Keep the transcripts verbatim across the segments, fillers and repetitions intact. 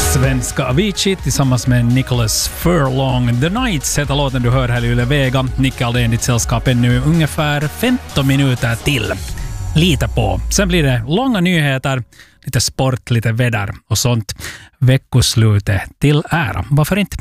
Svenska Avicii tillsammans med Nicholas Furlong. The Nights heter låten du hör här i Yle Vega. Nicke Aldén, ditt sällskap är nu ungefär femton minuter till. Lita på. Sen blir det långa nyheter, lite sport, lite väder och sånt. Veckoslutet till ära. Varför inte?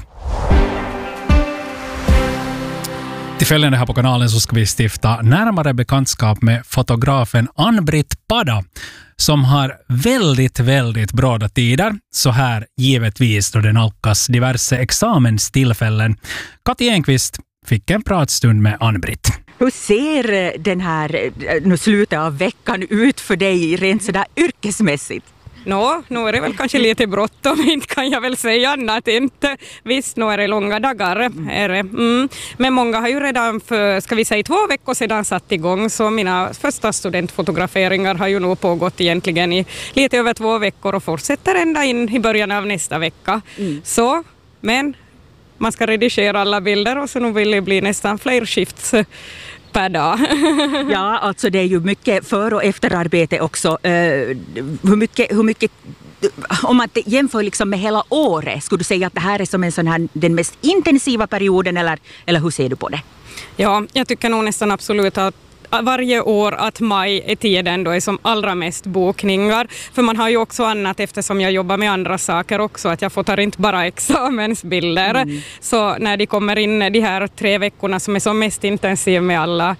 Till följande här på kanalen så ska vi stifta närmare bekantskap med fotografen Ann-Britt Pada som har väldigt, väldigt bra tider. Så här givetvis då det nalkas diverse examenstillfällen. Kati Enqvist fick en pratstund med Ann-Britt. Hur ser den här nu slutet av veckan ut för dig rent sådär yrkesmässigt? Nå, nu är det väl kanske lite bråttom, inte kan jag väl säga annat inte. Visst, nu är det långa dagar. Är det. Mm. Men många har ju redan för, ska vi säga, två veckor sedan satt igång. Så mina första studentfotograferingar har ju nog pågått egentligen i lite över två veckor och fortsätter ända in i början av nästa vecka. Mm. Så, men man ska redigera alla bilder och så nu vill det bli nästan fler shifts per dag. Ja, alltså det är ju mycket för- och efterarbete också. Uh, hur mycket, hur mycket, om man jämför liksom med hela året, skulle du säga att det här är som en sån här, den mest intensiva perioden eller, eller hur ser du på det? Ja, jag tycker nog nästan absolut att varje år att maj är tiden då är som allra mest bokningar. För man har ju också annat eftersom jag jobbar med andra saker också. Att jag fotar inte bara examensbilder. Mm. Så när de kommer in de här tre veckorna som är som mest intensiv med alla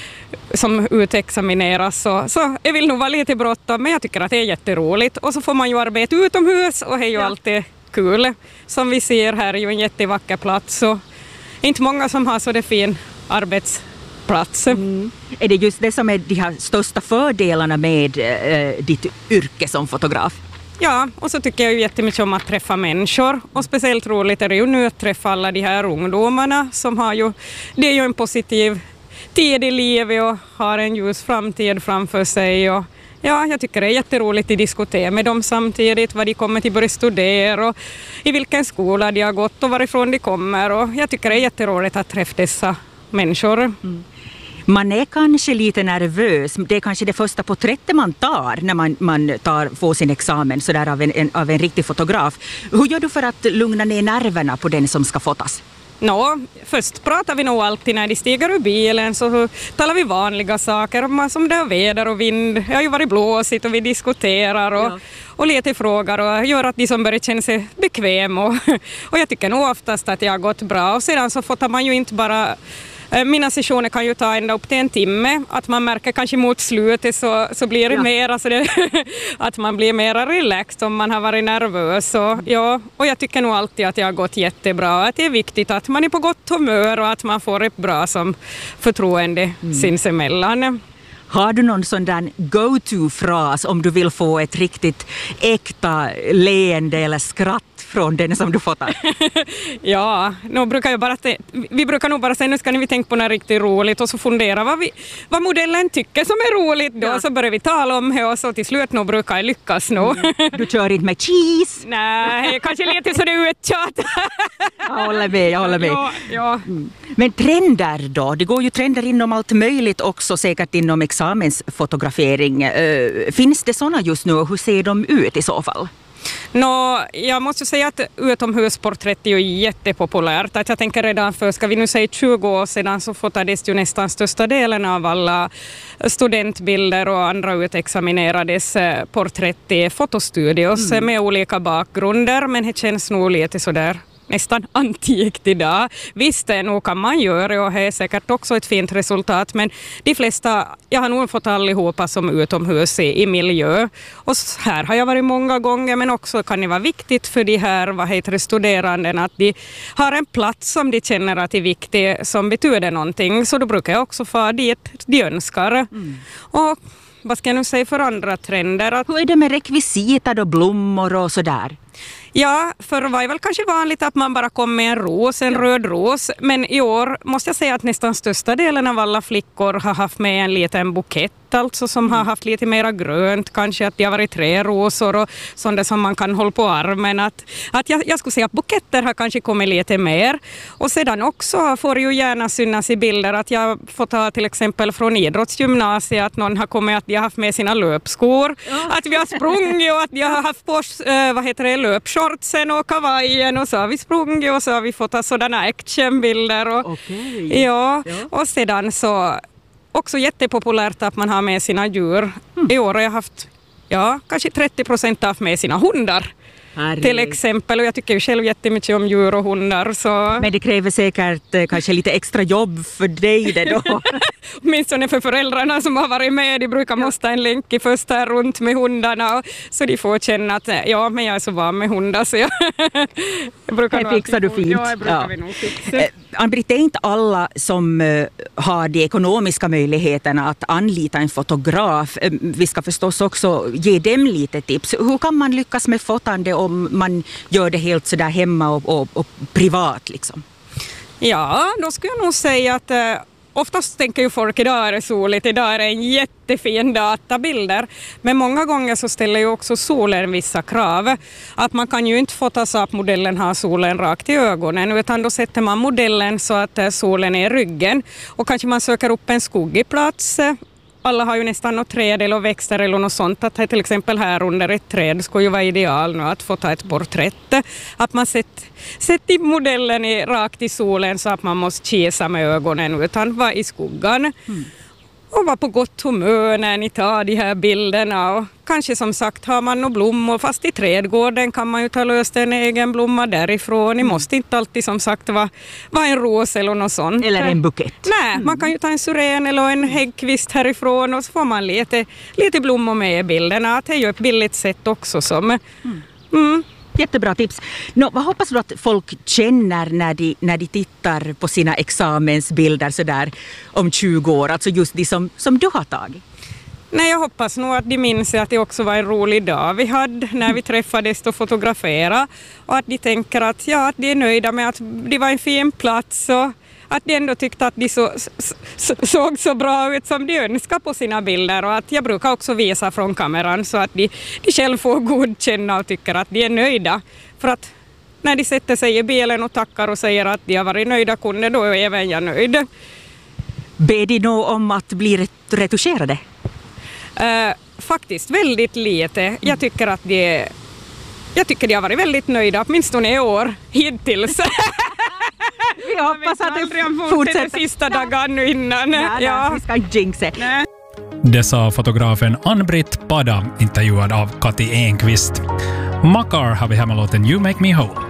som utexamineras så, så jag vill nog vara lite bråttom. Men jag tycker att det är jätteroligt. Och så får man ju arbeta utomhus och det är ju ja. alltid kul. Som vi ser här är ju en jättevacker plats. Så inte många som har så det fin arbets plats. Mm. Är det just det som är de här största fördelarna med äh, ditt yrke som fotograf? Ja, och så tycker jag ju jättemycket om att träffa människor. Och speciellt roligt är det ju nu att träffa alla de här ungdomarna som har ju, det är ju en positiv tid i livet och har en ljus framtid framför sig. Och ja, jag tycker det är jätteroligt att diskutera med dem samtidigt, vad de kommer till börja studera och i vilken skola de har gått och varifrån de kommer. Och jag tycker det är jätteroligt att träffa dessa människor. Mm. Man är kanske lite nervös. Det är kanske det första porträttet man tar när man, man tar, får sin examen så där av, en, en, av en riktig fotograf. Hur gör du för att lugna ner nerverna på den som ska fotas? Nå, först pratar vi nog alltid när de stiger ur bilen så talar vi vanliga saker som det är väder och vind. Jag har ju varit blåsigt och vi diskuterar och, ja. och lite frågor och gör att de som börjar känna sig bekväm och, och jag tycker nog oftast att det har gått bra och sedan så fotar man ju inte bara. Mina sessioner kan ju ta ända upp till en timme. Att man märker kanske mot slutet så, så blir det ja. mer alltså det, att man blir mer relaxed om man har varit nervös. Och, ja, och jag tycker nog alltid att det har gått jättebra. Att det är viktigt att man är på gott humör och att man får ett bra som förtroende mm. sinsemellan. Har du någon sån där go-to-fras om du vill få ett riktigt äkta leende eller skratt från den som du fotar? Ja, nu brukar jag bara te- vi brukar nog bara säga nu ska ni tänka på något riktigt roligt och så fundera vad, vi, vad modellen tycker som är roligt då ja. så börjar vi tala om det och så till slut nu brukar jag lyckas nu. Mm. Du kör inte med cheese? Nej, kanske lite så det är uttjat. Jag håller med, jag håller med. Ja, ja. Mm. Men trender då? Det går ju trender inom allt möjligt också, säkert inom examensfotografering. Uh, finns det sådana just nu och hur ser de ut i så fall? Nå, jag måste säga att utomhusporträtt är ju jättepopulärt. Att jag tänker redan för, ska vi nu säga tjugo år sedan så fotades ju nästan största delen av alla studentbilder och andra utexaminerades porträtt i fotostudios mm. med olika bakgrunder. Men det känns nog lite sådär nästan antikt idag. Visst, nog kan man göra och det är säkert också ett fint resultat men de flesta, jag har nog fått allihopa som utomhus i, i miljö och här har jag varit många gånger men också kan det vara viktigt för de här vad heter det, studeranden att de har en plats som de känner att är viktig som betyder någonting så då brukar jag också få dit de önskar. Mm. Och vad ska jag nu säga för andra trender? Att hur är det med rekvisita och blommor och sådär? Ja, förr var det väl kanske vanligt att man bara kom med en ros, en ja. röd ros. Men i år måste jag säga att nästan största delen av alla flickor har haft med en liten bukett. Alltså som mm. har haft lite mera grönt. Kanske att det har varit tre rosor och sånt som man kan hålla på armen. Att, att jag, jag skulle säga att buketter har kanske kommit lite mer. Och sedan också får ju gärna synas i bilder att jag får ta till exempel från idrottsgymnasiet att någon har kommit att de har haft med sina löpskor. Ja. Att vi har sprungit och att de har haft på äh, vad heter det, löpshortsen och kavajen och så har vi sprungit och så har vi fått sådana actionbilder. Och, okay. ja, ja. Och sedan så också jättepopulärt att man har med sina djur. Mm. I år har jag haft ja, kanske trettio procent av med sina hundar. Herre. Till exempel, och jag tycker ju själv jättemycket om djur och hundar. Så. Men det kräver säkert eh, kanske lite extra jobb för dig det då. Åtminstone för föräldrarna som har varit med, de brukar måste en länk i första runt med hundarna. Och, så de får känna att ja, men jag är så van med hundar så jag, jag brukar det fixar du fint. Ja, jag brukar ja. vi nog fixa. Eh, Ann-Britt, det är inte alla som eh, har de ekonomiska möjligheterna att anlita en fotograf. Eh, vi ska förstås också ge dem lite tips. Hur kan man lyckas med fotande om man gör det helt sådär hemma och, och, och privat liksom? Ja, då skulle jag nog säga att eh, oftast tänker ju folk idag är det soligt, idag är det en jättefin databilder. Men många gånger så ställer ju också solen vissa krav. Att man kan ju inte fota så att modellen har solen rakt i ögonen, utan då sätter man modellen så att eh, solen är i ryggen. Och kanske man söker upp en skuggig plats. Alla har ju nästan något träd eller växter eller något sånt. Att till exempel här under ett träd skulle ju vara ideal nu att få ta ett porträtt. Att man sätter sätt modellen i, rakt i solen så att man måste kisa med ögonen utan vara i skuggan. Mm. Och vara på gott humör när ni tar de här bilderna. Och kanske som sagt har man några blommor fast i trädgården kan man ju ta löst en egen blomma därifrån. Ni måste inte alltid som sagt vara, vara en ros eller något sånt. Eller en bukett. Nej, mm. man kan ju ta en syren eller en häggkvist härifrån och så får man lite, lite blommor med i bilderna. Det är ju ett billigt sätt också som... Mm. Mm. Jättebra tips. Nå, vad hoppas du att folk känner när de, när de tittar på sina examensbilder så där om tjugo år? Alltså just de som, som du har tagit. Nej, jag hoppas nog att de minns att det också var en rolig dag vi hade när vi träffades och fotograferade. Och att de tänker att, ja, att de är nöjda med att det var en fin plats och att de ändå tyckte att de så, så, såg så bra ut som de önskar på sina bilder. Och att jag brukar också visa från kameran så att de, de själv får godkänna och tycker att de är nöjda. För att när de sätter sig i bilen och tackar och säger att de har varit nöjda kunder, då är även jag nöjd. Ber de nog om att bli retuscherade? Uh, faktiskt väldigt lite. Jag tycker att de, jag tycker de har varit väldigt nöjda, åtminstone i år hittills. Vi hoppas att det fortsätter sista dagen nu innan. Ja, ja. Vi ska inte jinxa. Det sa fotografen Ann-Britt Pada, intervjuad av Kati Enqvist. Makar har vi här med låten You Make Me Whole.